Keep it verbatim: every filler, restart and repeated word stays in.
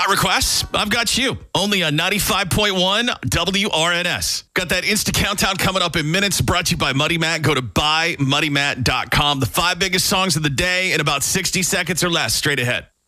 got requests? I've got you. Only on ninety-five point one W R N S. Got that Insta Countdown coming up in minutes. Brought to you by Muddy Matt. Go to buy muddy matt dot com. The five biggest songs of the day in about sixty seconds or less. Straight ahead.